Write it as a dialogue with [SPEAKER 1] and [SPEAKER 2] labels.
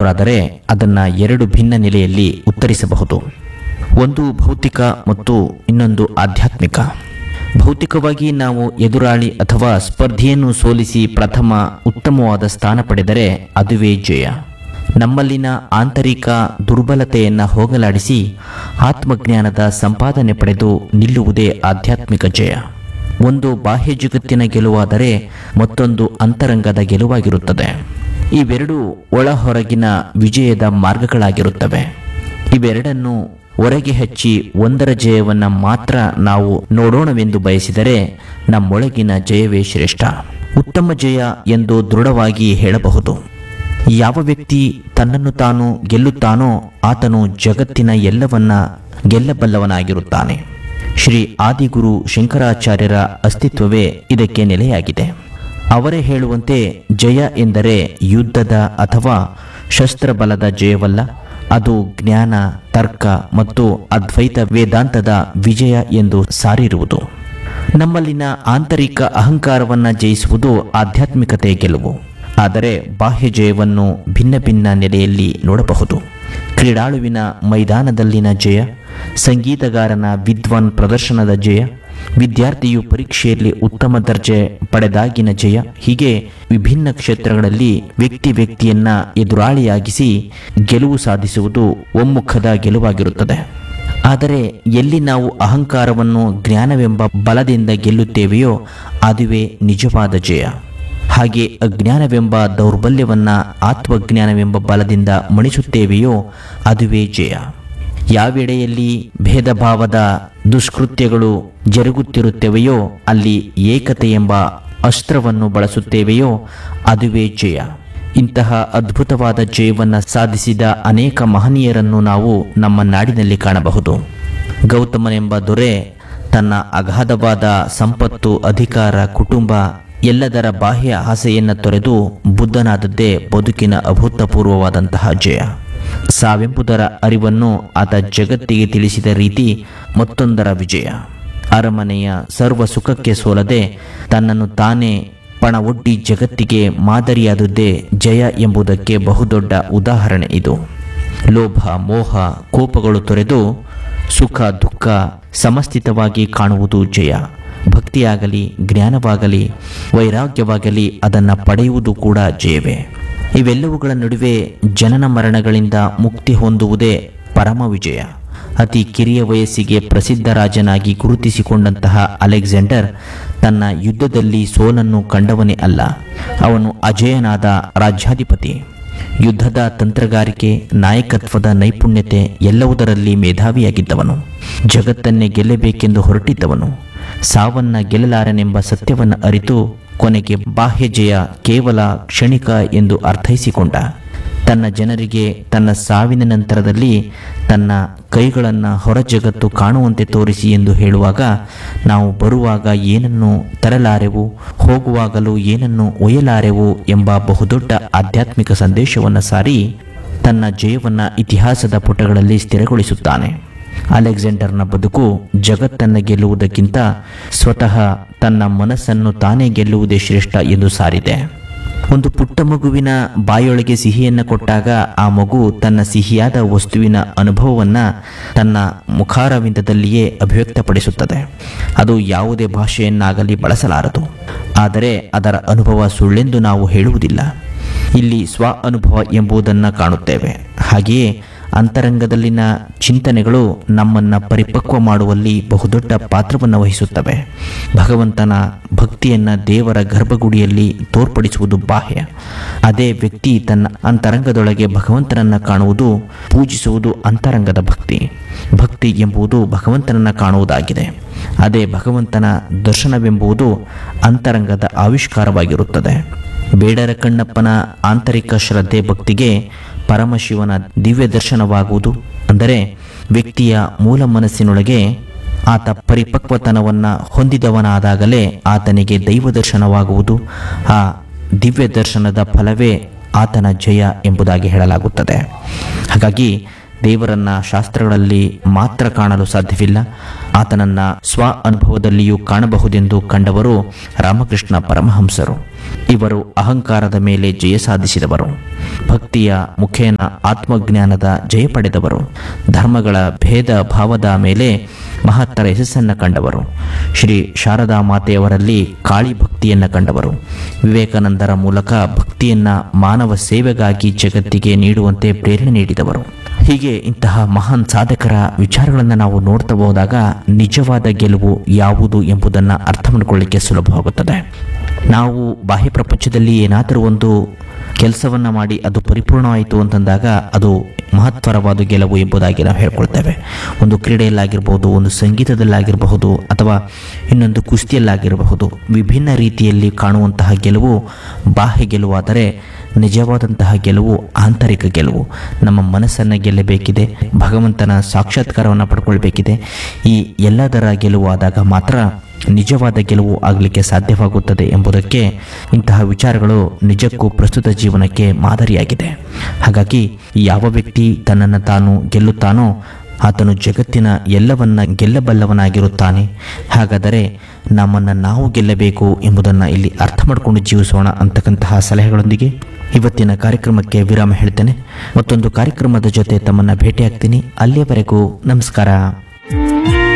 [SPEAKER 1] ಕೇಳುವವರಾದರೆ ಅದನ್ನು ಎರಡು ಭಿನ್ನ ನೆಲೆಯಲ್ಲಿ ಉತ್ತರಿಸಬಹುದು. ಒಂದು ಭೌತಿಕ ಮತ್ತು ಇನ್ನೊಂದು ಆಧ್ಯಾತ್ಮಿಕ. ಭೌತಿಕವಾಗಿ ನಾವು ಎದುರಾಳಿ ಅಥವಾ ಸ್ಪರ್ಧಿಯನ್ನು ಸೋಲಿಸಿ ಪ್ರಥಮ ಉತ್ತಮವಾದ ಸ್ಥಾನ ಪಡೆದರೆ ಅದುವೇ ಜಯ. ನಮ್ಮಲ್ಲಿನ ಆಂತರಿಕ ದುರ್ಬಲತೆಯನ್ನು ಹೋಗಲಾಡಿಸಿ ಆತ್ಮಜ್ಞಾನದ ಸಂಪಾದನೆ ಪಡೆದು ನಿಲ್ಲುವುದೇ ಆಧ್ಯಾತ್ಮಿಕ ಜಯ. ಒಂದು ಬಾಹ್ಯ ಜಗತ್ತಿನ ಗೆಲುವಾದರೆ ಮತ್ತೊಂದು ಅಂತರಂಗದ ಗೆಲುವಾಗಿರುತ್ತದೆ. ಇವೆರಡೂ ಒಳ ಹೊರಗಿನ ವಿಜಯದ ಮಾರ್ಗಗಳಾಗಿರುತ್ತವೆ. ಇವೆರಡನ್ನು ಹೊರಗೆ ಹಚ್ಚಿ ಒಂದರ ಜಯವನ್ನು ಮಾತ್ರ ನಾವು ನೋಡೋಣವೆಂದು ಬಯಸಿದರೆ ನಮ್ಮೊಳಗಿನ ಜಯವೇ ಶ್ರೇಷ್ಠ, ಉತ್ತಮ ಜಯ ಎಂದು ದೃಢವಾಗಿ ಹೇಳಬಹುದು. ಯಾವ ವ್ಯಕ್ತಿ ತನ್ನನ್ನು ತಾನು ಗೆಲ್ಲುತ್ತಾನೋ ಆತನು ಜಗತ್ತಿನ ಎಲ್ಲವನ್ನ ಗೆಲ್ಲಬಲ್ಲವನಾಗಿರುತ್ತಾನೆ. ಶ್ರೀ ಆದಿಗುರು ಶಂಕರಾಚಾರ್ಯರ ಅಸ್ತಿತ್ವವೇ ಇದಕ್ಕೆ ನೆಲೆಯಾಗಿದೆ. ಅವರೇ ಹೇಳುವಂತೆ ಜಯ ಎಂದರೆ ಯುದ್ಧದ ಅಥವಾ ಶಸ್ತ್ರಬಲದ ಜಯವಲ್ಲ, ಅದು ಜ್ಞಾನ, ತರ್ಕ ಮತ್ತು ಅದ್ವೈತ ವೇದಾಂತದ ವಿಜಯ ಎಂದು ಸಾರಿರುವುದು. ನಮ್ಮಲ್ಲಿನ ಆಂತರಿಕ ಅಹಂಕಾರವನ್ನು ಜಯಿಸುವುದು ಆಧ್ಯಾತ್ಮಿಕತೆ ಗೆಲುವು. ಆದರೆ ಬಾಹ್ಯ ಜಯವನ್ನು ಭಿನ್ನ ಭಿನ್ನ ನೆಲೆಯಲ್ಲಿ ನೋಡಬಹುದು. ಕ್ರೀಡಾಳುವಿನ ಮೈದಾನದಲ್ಲಿನ ಜಯ, ಸಂಗೀತಗಾರನ ವಿದ್ವಾನ್ ಪ್ರದರ್ಶನದ ಜಯ, ವಿದ್ಯಾರ್ಥಿಯು ಪರೀಕ್ಷೆಯಲ್ಲಿ ಉತ್ತಮ ದರ್ಜೆ ಪಡೆದಾಗಿನ ಜಯ, ಹೀಗೆ ವಿಭಿನ್ನ ಕ್ಷೇತ್ರಗಳಲ್ಲಿ ವ್ಯಕ್ತಿಯನ್ನ ಎದುರಾಳಿಯಾಗಿಸಿ ಗೆಲುವು ಸಾಧಿಸುವುದು ಒಮ್ಮುಖದ ಗೆಲುವಾಗಿರುತ್ತದೆ. ಆದರೆ ಎಲ್ಲಿ ನಾವು ಅಹಂಕಾರವನ್ನು ಜ್ಞಾನವೆಂಬ ಬಲದಿಂದ ಗೆಲ್ಲುತ್ತೇವೆಯೋ ಅದುವೇ ನಿಜವಾದ ಜಯ. ಹಾಗೆ ಅಜ್ಞಾನವೆಂಬ ದೌರ್ಬಲ್ಯವನ್ನ ಆತ್ಮಜ್ಞಾನವೆಂಬ ಬಲದಿಂದ ಮಣಿಸುತ್ತೇವೆಯೋ ಅದುವೇ ಜಯ. ಯಾವೆಡೆಯಲ್ಲಿ ಭೇದ ಭಾವದ ದುಷ್ಕೃತ್ಯಗಳು ಜರುಗುತ್ತಿರುತ್ತವೆಯೋ ಅಲ್ಲಿ ಏಕತೆ ಎಂಬ ಅಸ್ತ್ರವನ್ನು ಬಳಸುತ್ತೇವೆಯೋ ಅದುವೇ ಜಯ. ಇಂತಹ ಅದ್ಭುತವಾದ ಜಯವನ್ನು ಸಾಧಿಸಿದ ಅನೇಕ ಮಹನೀಯರನ್ನು ನಾವು ನಮ್ಮ ನಾಡಿನಲ್ಲಿ ಕಾಣಬಹುದು. ಗೌತಮನೆಂಬ ದೊರೆ ತನ್ನ ಅಗಾಧವಾದ ಸಂಪತ್ತು, ಅಧಿಕಾರ, ಕುಟುಂಬ ಎಲ್ಲದರ ಬಾಹ್ಯ ಆಸೆಯನ್ನು ತೊರೆದು ಬುದ್ಧನಾದದ್ದೇ ಬದುಕಿನ ಅಭೂತಪೂರ್ವವಾದಂತಹ ಜಯ. ಸಾವೆಂಬುದರ ಅರಿವನ್ನು ಆತ ಜಗತ್ತಿಗೆ ತಿಳಿಸಿದ ರೀತಿ ಮತ್ತೊಂದರ ವಿಜಯ. ಅರಮನೆಯ ಸರ್ವ ಸುಖಕ್ಕೆ ಸೋಲದೆ ತನ್ನನ್ನು ತಾನೇ ಪಣವೊಡ್ಡಿ ಜಗತ್ತಿಗೆ ಮಾದರಿಯಾದದ್ದೇ ಜಯ ಎಂಬುದಕ್ಕೆ ಬಹುದೊಡ್ಡ ಉದಾಹರಣೆ ಇದು. ಲೋಭ, ಮೋಹ, ಕೋಪಗಳು ತೊರೆದು ಸುಖ ದುಃಖ ಸಮಸ್ಥಿತವಾಗಿ ಕಾಣುವುದು ಜಯ. ಭಕ್ತಿಯಾಗಲಿ, ಜ್ಞಾನವಾಗಲಿ, ವೈರಾಗ್ಯವಾಗಲಿ ಅದನ್ನು ಪಡೆಯುವುದು ಕೂಡ ಜಯವೇ. ಇವೆಲ್ಲವುಗಳ ನಡುವೆ ಜನನ ಮರಣಗಳಿಂದ ಮುಕ್ತಿ ಹೊಂದುವುದೇ ಪರಮ ವಿಜಯ. ಅತಿ ಕಿರಿಯ ವಯಸ್ಸಿಗೆ ಪ್ರಸಿದ್ಧ ರಾಜನಾಗಿ ಗುರುತಿಸಿಕೊಂಡಂತಹ ಅಲೆಕ್ಸಾಂಡರ್ ತನ್ನ ಯುದ್ಧದಲ್ಲಿ ಸೋಲನ್ನು ಕಂಡವನೇ ಅಲ್ಲ, ಅವನು ಅಜೇಯನಾದ ರಾಜ್ಯಾಧಿಪತಿ. ಯುದ್ಧದ ತಂತ್ರಗಾರಿಕೆ, ನಾಯಕತ್ವದ ನೈಪುಣ್ಯತೆ ಎಲ್ಲವುದರಲ್ಲಿ ಮೇಧಾವಿಯಾಗಿದ್ದವನು. ಜಗತ್ತನ್ನೇ ಗೆಲ್ಲಬೇಕೆಂದು ಹೊರಟಿದ್ದವನು. ಸಾವನ್ನ ಗೆಲ್ಲಲಾರನೆಂಬ ಸತ್ಯವನ್ನು ಅರಿತು ಕೊನೆಗೆ ಬಾಹ್ಯ ಜಯ ಕೇವಲ ಕ್ಷಣಿಕ ಎಂದು ಅರ್ಥೈಸಿಕೊಂಡ. ತನ್ನ ಜನರಿಗೆ ತನ್ನ ಸಾವಿನ ನಂತರದಲ್ಲಿ ತನ್ನ ಕೈಗಳನ್ನು ಹೊರ ಜಗತ್ತು ಕಾಣುವಂತೆ ತೋರಿಸಿ ಎಂದು ಹೇಳುವಾಗ, ನಾವು ಬರುವಾಗ ಏನನ್ನು ತರಲಾರೆವು, ಹೋಗುವಾಗಲೂ ಏನನ್ನು ಒಯ್ಯಲಾರೆವು ಎಂಬ ಬಹುದೊಡ್ಡ ಆಧ್ಯಾತ್ಮಿಕ ಸಂದೇಶವನ್ನು ಸಾರಿ ತನ್ನ ಜಯವನ್ನು ಇತಿಹಾಸದ ಪುಟಗಳಲ್ಲಿ ಸ್ಥಿರಗೊಳಿಸುತ್ತಾನೆ. ಅಲೆಕ್ಸಾಂಡರ್ನ ಬದುಕು ಜಗತ್ತನ್ನು ಗೆಲ್ಲುವುದಕ್ಕಿಂತ ಸ್ವತಃ ತನ್ನ ಮನಸ್ಸನ್ನು ತಾನೇ ಗೆಲ್ಲುವುದೇ ಶ್ರೇಷ್ಠ ಎಂದು ಸಾರಿದೆ. ಒಂದು ಪುಟ್ಟ ಮಗುವಿನ ಬಾಯೊಳಗೆ ಸಿಹಿಯನ್ನು ಕೊಟ್ಟಾಗ ಆ ಮಗು ತನ್ನ ಸಿಹಿಯಾದ ವಸ್ತುವಿನ ಅನುಭವವನ್ನು ತನ್ನ ಮುಖಾರವಿಂದದಲ್ಲಿಯೇ ಅಭಿವ್ಯಕ್ತಪಡಿಸುತ್ತದೆ. ಅದು ಯಾವುದೇ ಭಾಷೆಯನ್ನಾಗಲಿ ಬಳಸಲಾರದು. ಆದರೆ ಅದರ ಅನುಭವ ಸುಳ್ಳೆಂದು ನಾವು ಹೇಳುವುದಿಲ್ಲ. ಇಲ್ಲಿ ಸ್ವ ಅನುಭವ ಎಂಬುದನ್ನು ಕಾಣುತ್ತೇವೆ. ಹಾಗೆಯೇ ಅಂತರಂಗದಲ್ಲಿನ ಚಿಂತನೆಗಳು ನಮ್ಮನ್ನು ಪರಿಪಕ್ವ ಮಾಡುವಲ್ಲಿ ಬಹುದೊಡ್ಡ ಪಾತ್ರವನ್ನು ವಹಿಸುತ್ತವೆ. ಭಗವಂತನ ಭಕ್ತಿಯನ್ನು ದೇವರ ಗರ್ಭಗುಡಿಯಲ್ಲಿ ತೋರ್ಪಡಿಸುವುದು ಬಾಹ್ಯ. ಅದೇ ವ್ಯಕ್ತಿ ತನ್ನ ಅಂತರಂಗದೊಳಗೆ ಭಗವಂತನನ್ನು ಕಾಣುವುದು, ಪೂಜಿಸುವುದು ಅಂತರಂಗದ ಭಕ್ತಿ. ಭಕ್ತಿ ಎಂಬುದು ಭಗವಂತನನ್ನು ಕಾಣುವುದಾಗಿದೆ. ಅದೇ ಭಗವಂತನ ದರ್ಶನವೆಂಬುದು ಅಂತರಂಗದ ಆವಿಷ್ಕಾರವಾಗಿರುತ್ತದೆ. ಬೇಡರ ಕಣ್ಣಪ್ಪನ ಆಂತರಿಕ ಶ್ರದ್ಧೆ ಭಕ್ತಿಗೆ ಪರಮಶಿವನ ದಿವ್ಯ ದರ್ಶನವಾಗುವುದು. ಅಂದರೆ ವ್ಯಕ್ತಿಯ ಮೂಲ ಮನಸ್ಸಿನೊಳಗೆ ಆತ ಪರಿಪಕ್ವತನವನ್ನು ಹೊಂದಿದವನಾದಾಗಲೇ ಆತನಿಗೆ ದೈವ ದರ್ಶನವಾಗುವುದು. ಆ ದಿವ್ಯ ದರ್ಶನದ ಫಲವೇ ಆತನ ಜಯ ಎಂಬುದಾಗಿ ಹೇಳಲಾಗುತ್ತದೆ. ಹಾಗಾಗಿ ದೇವರನ್ನ ಶಾಸ್ತ್ರಗಳಲ್ಲಿ ಮಾತ್ರ ಕಾಣಲು ಸಾಧ್ಯವಿಲ್ಲ, ಆತನನ್ನು ಸ್ವ ಅನುಭವದಲ್ಲಿಯೂ ಕಾಣಬಹುದೆಂದು ಕಂಡವರು ರಾಮಕೃಷ್ಣ ಪರಮಹಂಸರು. ಇವರು ಅಹಂಕಾರದ ಮೇಲೆ ಜಯ ಸಾಧಿಸಿದವರು. ಭಕ್ತಿಯ ಮುಖೇನ ಆತ್ಮಜ್ಞಾನದ ಜಯ ಪಡೆದವರು. ಧರ್ಮಗಳ ಭೇದ ಭಾವದ ಮೇಲೆ ಮಹತ್ತರ ಯಶಸ್ಸನ್ನು ಕಂಡವರು. ಶ್ರೀ ಶಾರದಾ ಮಾತೆಯವರಲ್ಲಿ ಕಾಳಿ ಭಕ್ತಿಯನ್ನು ಕಂಡವರು. ವಿವೇಕಾನಂದರ ಮೂಲಕ ಭಕ್ತಿಯನ್ನ ಮಾನವ ಸೇವೆಗಾಗಿ ಜಗತ್ತಿಗೆ ನೀಡುವಂತೆ ಪ್ರೇರಣೆ ನೀಡಿದವರು. ಹೀಗೆ ಇಂತಹ ಮಹಾನ್ ಸಾಧಕರ ವಿಚಾರಗಳನ್ನು ನಾವು ನೋಡ್ತಾ ಹೋದಾಗ ನಿಜವಾದ ಗೆಲುವು ಯಾವುದು ಎಂಬುದನ್ನು ಅರ್ಥ ಮಾಡಿಕೊಳ್ಳಿಕ್ಕೆ ಸುಲಭವಾಗುತ್ತದೆ. ನಾವು ಬಾಹ್ಯ ಪ್ರಪಂಚದಲ್ಲಿ ಏನಾದರೂ ಒಂದು ಕೆಲಸವನ್ನು ಮಾಡಿ ಅದು ಪರಿಪೂರ್ಣವಾಯಿತು ಅಂತಂದಾಗ ಅದು ಮಹತ್ತರವಾದ ಗೆಲುವು ಎಂಬುದಾಗಿ ನಾವು ಹೇಳ್ಕೊಳ್ತೇವೆ. ಒಂದು ಕ್ರೀಡೆಯಲ್ಲಾಗಿರಬಹುದು, ಒಂದು ಸಂಗೀತದಲ್ಲಾಗಿರಬಹುದು, ಅಥವಾ ಇನ್ನೊಂದು ಕುಸ್ತಿಯಲ್ಲಾಗಿರಬಹುದು. ವಿಭಿನ್ನ ರೀತಿಯಲ್ಲಿ ಕಾಣುವಂತಹ ಗೆಲುವು ಬಾಹ್ಯ ಗೆಲುವಾದರೆ ನಿಜವಾದಂತಹ ಗೆಲುವು ಆಂತರಿಕ ಗೆಲುವು. ನಮ್ಮ ಮನಸ್ಸನ್ನು ಗೆಲ್ಲಬೇಕಿದೆ, ಭಗವಂತನ ಸಾಕ್ಷಾತ್ಕಾರವನ್ನು ಪಡ್ಕೊಳ್ಬೇಕಿದೆ. ಈ ಎಲ್ಲದರ ಗೆಲುವಾದಾಗ ಮಾತ್ರ ನಿಜವಾದ ಗೆಲುವು ಆಗಲಿಕ್ಕೆ ಸಾಧ್ಯವಾಗುತ್ತದೆ ಎಂಬುದಕ್ಕೆ ಇಂತಹ ವಿಚಾರಗಳು ನಿಜಕ್ಕೂ ಪ್ರಸ್ತುತ ಜೀವನಕ್ಕೆ ಮಾದರಿಯಾಗಿದೆ. ಹಾಗಾಗಿ ಯಾವ ವ್ಯಕ್ತಿ ತನ್ನನ್ನು ತಾನು ಗೆಲ್ಲುತ್ತಾನೋ ಆತನು ಜಗತ್ತಿನ ಎಲ್ಲವನ್ನ ಗೆಲ್ಲಬಲ್ಲವನಾಗಿರುತ್ತಾನೆ. ಹಾಗಾದರೆ ನಮ್ಮನ್ನು ನಾವು ಗೆಲ್ಲಬೇಕು ಎಂಬುದನ್ನು ಇಲ್ಲಿ ಅರ್ಥ ಮಾಡಿಕೊಂಡು ಜೀವಿಸೋಣ ಅಂತಕ್ಕಂತಹ ಸಲಹೆಗಳೊಂದಿಗೆ ಇವತ್ತಿನ ಕಾರ್ಯಕ್ರಮಕ್ಕೆ ವಿರಾಮ ಹೇಳ್ತೇನೆ. ಮತ್ತೊಂದು ಕಾರ್ಯಕ್ರಮದ ಜೊತೆ ತಮ್ಮನ್ನು ಭೇಟಿಯಾಗ್ತೀನಿ. ಅಲ್ಲಿಯವರೆಗೂ ನಮಸ್ಕಾರ.